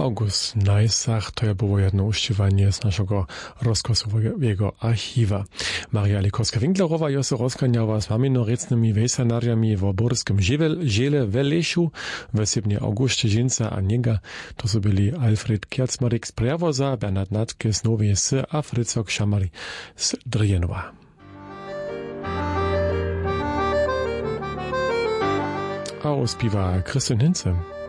August Najsach to było jedno uściwanie z naszego rozkosowego archiwa. Maria Likowska-Winklerowa jest rozkaniała z maminorecnymi wejsanariami w oborskim Žiele w Leszu, wesebnie Augustie Žinca a Niega. To są byli Alfred Kiercmarek z Prejawoza, Bernard Natke z Nowej Sy a Fritzok Szamary z Drjenowa. A ospiwa Krystyn Hinze.